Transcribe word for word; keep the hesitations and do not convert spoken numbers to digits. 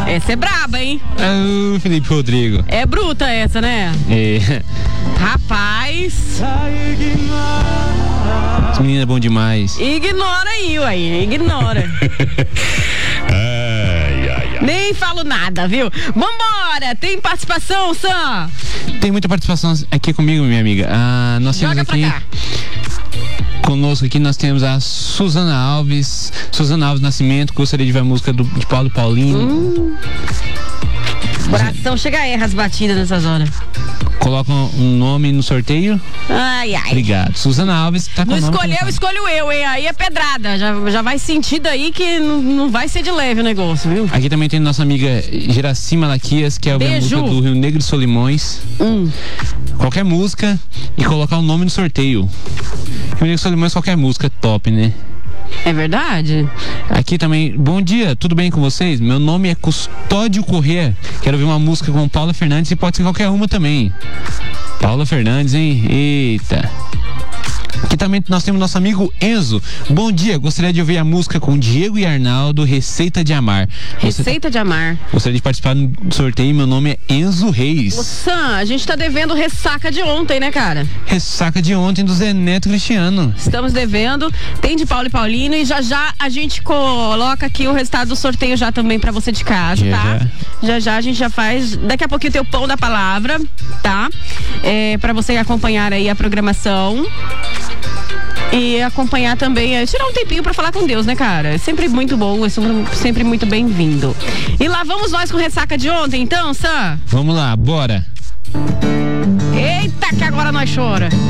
Essa é braba, hein? Ah, o Felipe Rodrigo. É bruta essa, né? É. Rapaz. Esse menino é bom demais. Ignora aí, ué. Ignora. Ai, ai, ai. Nem falo nada, viu? Vambora! Tem participação, Sam? Tem muita participação aqui comigo, minha amiga. Ah, nós temos Joga aqui. pra cá. Conosco aqui nós temos a Suzana Alves. Suzana Alves Nascimento, gostaria de ver a música do, de Paulo Paulino. Hum. Coração chega a errar as batidas nessas horas. Coloca um nome no sorteio. Ai, ai. Obrigado. Suzana Alves tá com Não o nome escolheu, colocado. escolho eu, hein? Aí é pedrada. Já, já vai sentir daí que não, não vai ser de leve o negócio, viu? Aqui também tem nossa amiga Geraci Malaquias, que é a Beijo. música do Rio Negro de Solimões. Hum. Qualquer música e colocar o nome no sorteio. Rio Negro de Solimões, qualquer música é top, né? É verdade? Aqui também, bom dia, tudo bem com vocês? Meu nome é Custódio Corrêa. Quero ouvir uma música com Paula Fernandes e pode ser qualquer uma também. Paula Fernandes, hein? Eita. Aqui também nós temos nosso amigo Enzo. Bom dia, gostaria de ouvir a música com Diego e Arnaldo, Receita de Amar. Você Receita tá... de Amar. Gostaria de participar do sorteio, meu nome é Enzo Reis. Ô, Sam, a gente tá devendo ressaca de ontem, né, cara? Ressaca de ontem do Zé Neto Cristiano. Estamos devendo, tem de Paulo e Paulino e já já a gente coloca aqui o resultado do sorteio já também pra você de casa, Já, tá? já. Já já a gente já faz, daqui a pouquinho tem o pão da palavra, tá? É, pra você acompanhar aí a programação. E acompanhar também, é, tirar um tempinho pra falar com Deus, né, cara? É sempre muito bom, é sempre, sempre muito bem-vindo. E lá vamos nós com ressaca de ontem, então, Sam? Vamos lá, bora. Eita, que agora nós chora.